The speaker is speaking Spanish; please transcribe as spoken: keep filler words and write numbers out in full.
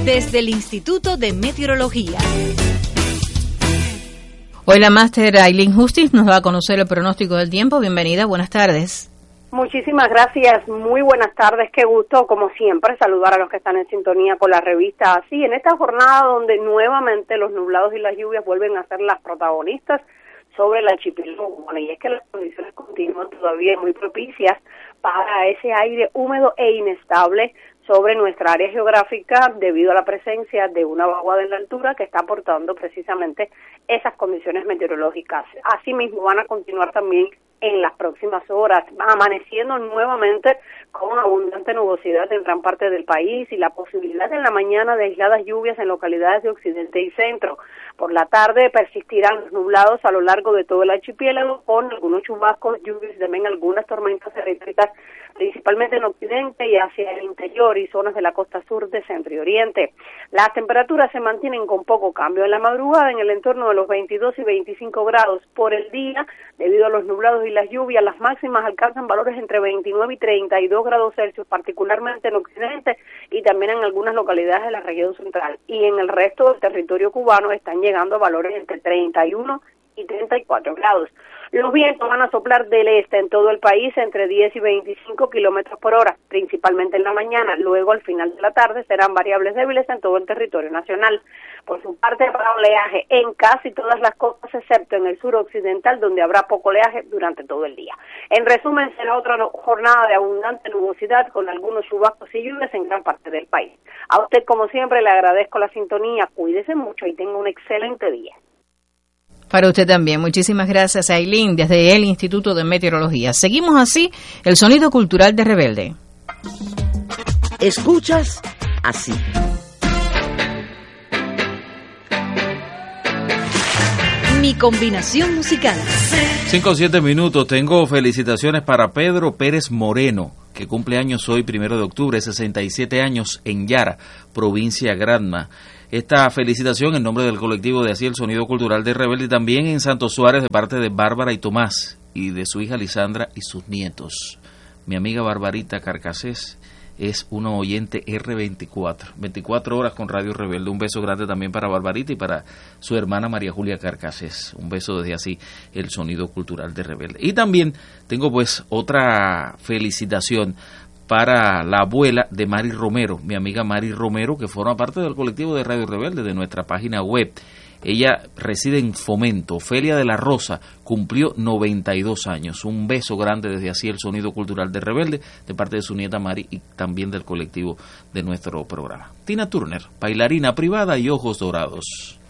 Desde el Instituto de Meteorología. Hoy la máster Aileen Justiz nos va a conocer el pronóstico del tiempo. Bienvenida, buenas tardes. Muchísimas gracias, muy buenas tardes, qué gusto, como siempre, saludar a los que están en sintonía con la revista Así, en esta jornada donde nuevamente los nublados y las lluvias vuelven a ser las protagonistas sobre el archipiélago. Bueno, y es que las condiciones continúan todavía muy propicias para ese aire húmedo e inestable sobre nuestra área geográfica debido a la presencia de una vaguada en la altura que está aportando precisamente esas condiciones meteorológicas. Asimismo van a continuar también en las próximas horas, amaneciendo nuevamente con abundante nubosidad en gran parte del país y la posibilidad en la mañana de aisladas lluvias en localidades de occidente y centro. Por la tarde persistirán los nublados a lo largo de todo el archipiélago con algunos chubascos, lluvias y también algunas tormentas eléctricas, principalmente en occidente y hacia el interior y zonas de la costa sur de centro y oriente. Las temperaturas se mantienen con poco cambio en la madrugada en el entorno de los veintidós y veinticinco grados por el día debido a los nublados y las lluvias. Las máximas alcanzan valores entre veintinueve y treinta y dos grados Celsius, particularmente en occidente y también en algunas localidades de la región central. Y en el resto del territorio cubano están llegando a valores entre treinta y uno y treinta y cuatro grados. Los vientos van a soplar del este en todo el país entre diez y veinticinco kilómetros por hora, principalmente en la mañana. Luego, al final de la tarde, serán variables débiles en todo el territorio nacional. Por su parte, habrá oleaje en casi todas las costas, excepto en el sur occidental, donde habrá poco oleaje durante todo el día. En resumen, será otra jornada de abundante nubosidad con algunos chubascos y lluvias en gran parte del país. A usted, como siempre, le agradezco la sintonía. Cuídese mucho y tenga un excelente día. Para usted también. Muchísimas gracias, Aileen, desde el Instituto de Meteorología. Seguimos así, el sonido cultural de Rebelde. Escuchas Así. Mi combinación musical. Cinco o siete minutos. Tengo felicitaciones para Pedro Pérez Moreno, que cumple años hoy, primero de octubre, sesenta y siete años, en Yara, provincia Granma. Esta felicitación en nombre del colectivo de Así el Sonido Cultural de Rebelde y también en Santo Suárez de parte de Bárbara y Tomás y de su hija Lisandra y sus nietos. Mi amiga Barbarita Carcasés es una oyente erre veinticuatro, veinticuatro horas con Radio Rebelde. Un beso grande también para Barbarita y para su hermana María Julia Carcasés. Un beso desde Así el Sonido Cultural de Rebelde. Y también tengo pues otra felicitación para la abuela de Mari Romero, mi amiga Mari Romero, que forma parte del colectivo de Radio Rebelde, de nuestra página web. Ella reside en Fomento. Ofelia de la Rosa cumplió noventa y dos años. Un beso grande desde Así el Sonido Cultural de Rebelde, de parte de su nieta Mari y también del colectivo de nuestro programa. Tina Turner, bailarina privada y ojos dorados.